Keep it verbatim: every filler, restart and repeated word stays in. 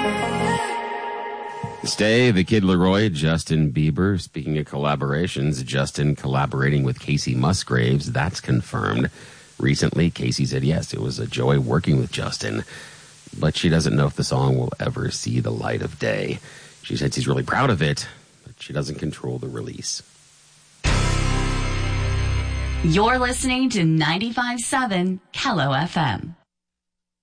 Stay, the Kid Leroy, Justin Bieber. Speaking of collaborations, Justin collaborating with Casey Musgraves. That's confirmed. Recently, Casey said yes, it was a joy working with Justin, but she doesn't know if the song will ever see the light of day. She said she's really proud of it, but she doesn't control the release. You're listening to ninety-five point seven Kello F M.